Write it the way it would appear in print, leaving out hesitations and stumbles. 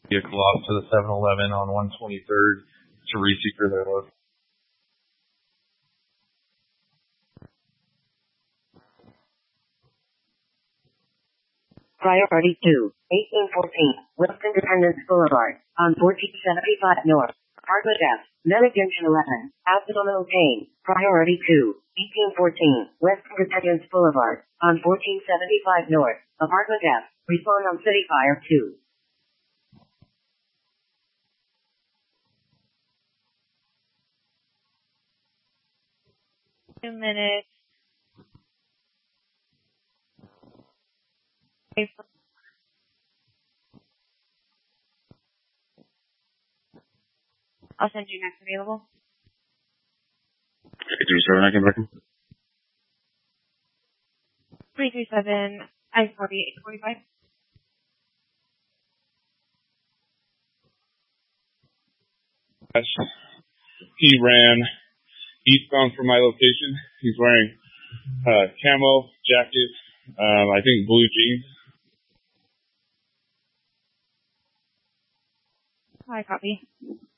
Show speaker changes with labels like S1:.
S1: vehicle off to the 7-Eleven on 123rd to resecure their load.
S2: Priority 2, 1814, West Independence Boulevard, on 1475 North, Apartment F, Medic Engine 11, abdominal pain. Priority 2, 1814, West Independence Boulevard, on 1475 North, Apartment F, respond on City Fire 2.
S3: 2 minutes. I'll send you next available.
S4: 337, I can back him.
S3: 337, I 4845.
S4: He ran eastbound from my location. He's wearing camo jacket, I think blue jeans.
S3: I copy.